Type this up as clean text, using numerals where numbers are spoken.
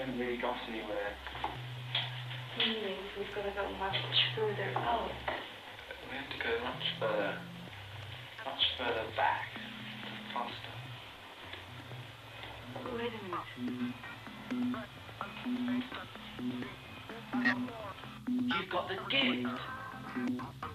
haven't really got anywhere. Meaning we've got to go much further out. We have to go much further back, faster. Wait a minute. You've got the gift.